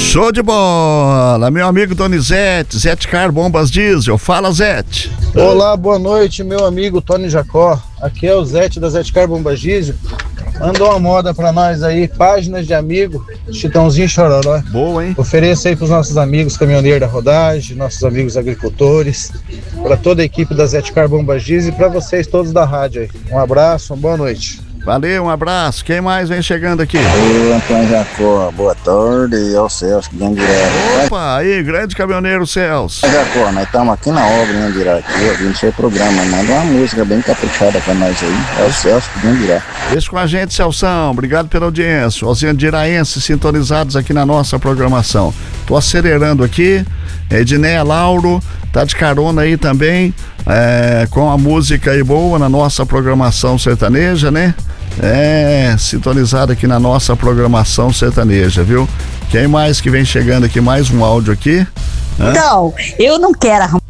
Show de bola, meu amigo Donizete, Zete Car Bombas Diesel. Fala, Zete. Olá, boa noite, meu amigo Tony Jacó. Aqui é o Zete da Zete Car Bombas Diesel. Mandou uma moda pra nós aí, páginas de amigo, Chitãozinho Chororó. Boa, hein? Ofereça aí pros nossos amigos caminhoneiros da rodagem, nossos amigos agricultores, pra toda a equipe da Zete Car Bombas Diesel e pra vocês todos da rádio aí. Um abraço, uma boa noite. Valeu, um abraço. Quem mais vem chegando aqui? Oi, Antônio Jacó, boa tarde, e ao Celso, que vem direto. Opa, aí, grande caminhoneiro Celso. Jacó, nós estamos aqui na obra, vem direto aqui, ouvindo seu programa, manda uma música bem caprichada pra nós aí, é o Celso que vem direto. Deixa com a gente, Celção, obrigado pela audiência. Os andiraenses sintonizados aqui na nossa programação. Tô acelerando aqui, Edneia Lauro, tá de carona aí também, com a música aí boa na nossa programação sertaneja, né? Sintonizado aqui na nossa programação sertaneja, viu? Quem mais que vem chegando aqui? Mais um áudio aqui. Não, eu não quero arrumar.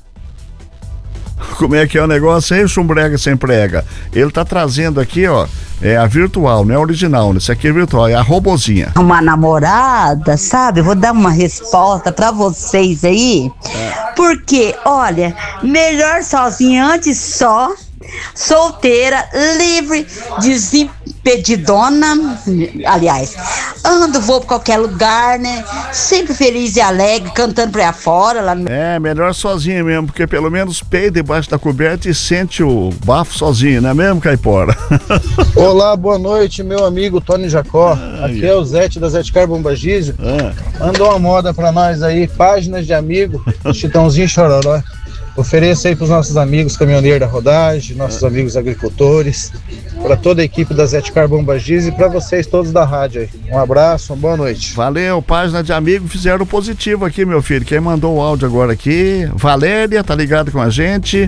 Como é que é o negócio aí, chumbrega sem prega? Ele tá trazendo aqui, ó, a virtual, não é original, isso aqui é virtual, é a robozinha. Uma namorada, sabe? Eu vou dar uma resposta pra vocês aí. Porque, olha, melhor sozinha antes só, solteira, livre, desimpedidona, aliás, vou pra qualquer lugar, né? Sempre feliz e alegre, cantando pra fora. Lá no... melhor sozinha mesmo, porque pelo menos peida debaixo da coberta e sente o bafo sozinho, não é mesmo, Caipora? Olá, boa noite, meu amigo Tony Jacó. Aqui é o Zete da Zete Car Bombas Diesel. Mandou uma moda pra nós aí, páginas de amigo, Chitãozinho Chororó. Ofereça aí pros nossos amigos caminhoneiros da rodagem, nossos amigos agricultores, para toda a equipe da Zete Car Bombas Diesel e para vocês todos da rádio aí. Um abraço, uma boa noite. Valeu, página de amigo, fizeram positivo aqui, meu filho. Quem mandou o áudio agora aqui? Valéria, tá ligado com a gente?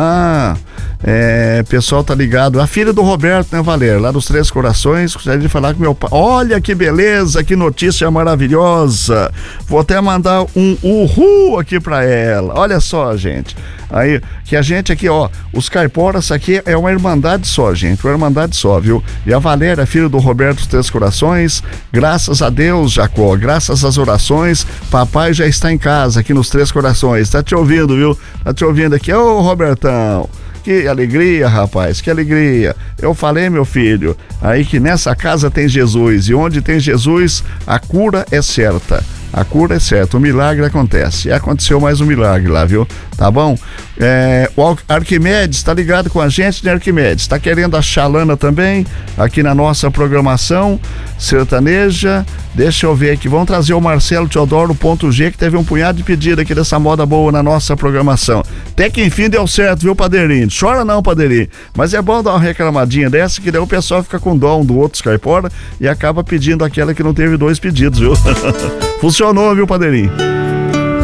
Pessoal tá ligado. A filha do Roberto, né, Valéria? Lá dos Três Corações, gostaria de falar com meu pai. Olha que beleza, que notícia maravilhosa. Vou até mandar um uhul aqui pra ela. Olha só, gente. Aí, que a gente aqui, ó, os Caiporas aqui é uma irmandade só, gente, uma irmandade só, viu? E a Valéria, filho do Roberto dos Três Corações, graças a Deus, Jacó, graças às orações, papai já está em casa aqui nos Três Corações, tá te ouvindo, viu? Tá te ouvindo aqui, ô Robertão. Que alegria, rapaz, que alegria. Eu falei, meu filho, aí que nessa casa tem Jesus, e onde tem Jesus, a cura é certa. A cura é certa, o milagre acontece. E aconteceu mais um milagre lá, viu? Tá bom? O Arquimedes, tá ligado com a gente, né, Arquimedes? Tá querendo a Xalana também, aqui na nossa programação sertaneja. Deixa eu ver aqui, vamos trazer o Marcelo Teodoro.g, que teve um punhado de pedido aqui dessa moda boa na nossa programação. Até que enfim deu certo, viu, Padeirinho? Chora não, Padeirinho. Mas é bom dar uma reclamadinha dessa, que daí o pessoal fica com dó um do outro, Caipora, e acaba pedindo aquela que não teve dois pedidos, viu? Funcionou, viu, Padeirinho?